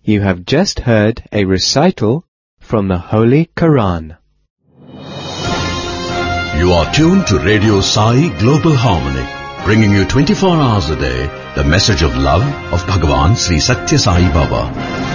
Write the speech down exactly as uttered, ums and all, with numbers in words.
You have just heard a recital from the Holy Quran. You are tuned to Radio Sai Global Harmony, bringing you twenty-four hours a day the message of love of Bhagavan Sri Satya Sai Baba.